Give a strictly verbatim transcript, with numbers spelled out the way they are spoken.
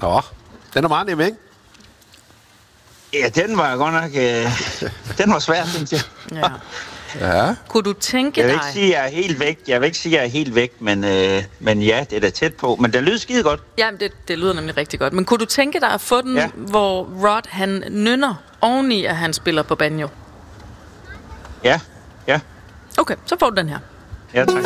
Nå, den er meget nem, ikke? Ja, den var godt nok... Øh, den var svær, synes jeg. Ja. Ja. Kunne du tænke Jeg vil dig... ikke sige, at jeg er helt væk. Jeg vil ikke sige, at jeg er helt væk, men, øh, men ja, det er da tæt på. Men det lyder skide godt. Jamen, det, det lyder nemlig rigtig godt. Men kunne du tænke dig at få den, Ja. hvor Rod, han nynner oveni, at han spiller på banjo? Ja, ja. Okay, så får du den her. Ja, tak.